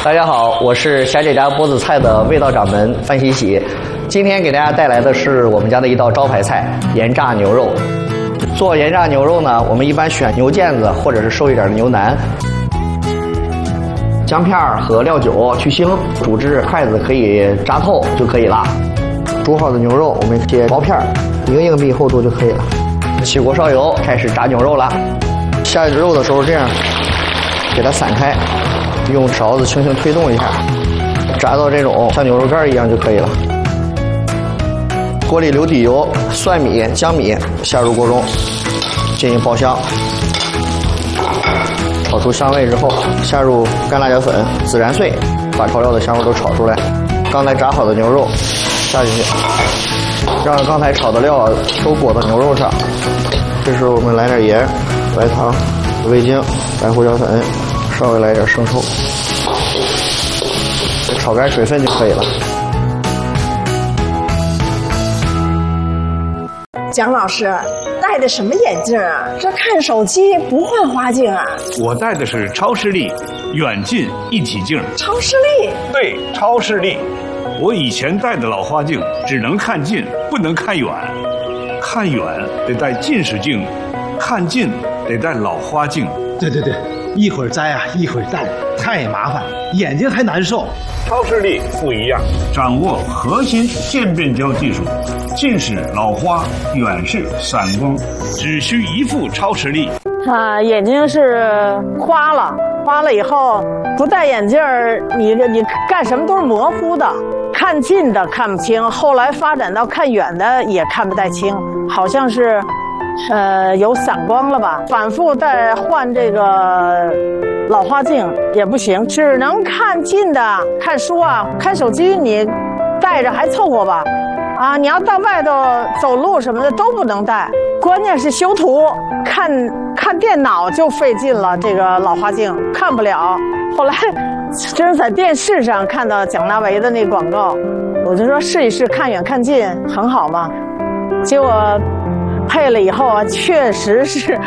大家好，我是霞姐家波子菜的味道掌门范喜喜。今天给大家带来的是我们家的一道招牌菜——盐炸牛肉。做盐炸牛肉呢，我们一般选牛腱子或者是瘦一点的牛腩。姜片和料酒去腥，煮至筷子可以扎透就可以了。煮好的牛肉我们切薄片，硬币厚度就可以了。起锅烧油，开始炸牛肉了。下肉的时候这样给它散开，用勺子轻轻推动一下，炸到这种像牛肉干一样就可以了。锅里留底油，蒜米、姜米下入锅中，进行爆香。炒出香味之后，下入干辣椒粉、孜然碎，把调料的香味都炒出来。刚才炸好的牛肉下进去，让刚才炒的料都裹到牛肉上。这时候我们来点盐、白糖、味精、白胡椒粉，稍微来点生抽，炒干水分就可以了。 蒋老师戴的什么眼镜啊？这看手机不换花镜啊？ 我戴的是超视力远近一体镜。 超视力？ 对，超视力。我以前戴的老花镜只能看近，不能看远。看远得戴近视镜，看近得戴老花镜。 对，一会儿摘啊，一会儿戴，太麻烦，眼睛还难受。 超视力不一样，掌握核心渐变焦技术，近视、老花、远视、散光，只需一副超视力。 眼睛是花了以后不戴眼镜儿，你干什么都是模糊的，看近的看不清，后来发展到看远的也看不太清，好像是有散光了吧？反复再换这个老花镜也不行，只能看近的，看书啊、看手机你戴着还凑合吧。啊，你要到外头走路什么的都不能戴，关键是修图看电脑就费劲了，这个老花镜看不了。后来真是在电视上看到蒋大为的那广告，我就说试一试，看远看近很好嘛。结果配了以后啊，确实是